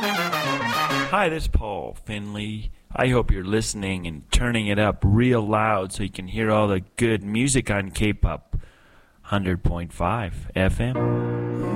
Hi, this is Paul Finley. I hope you're listening and turning it up real loud so you can hear all the good music on K-Pop 100.5 FM.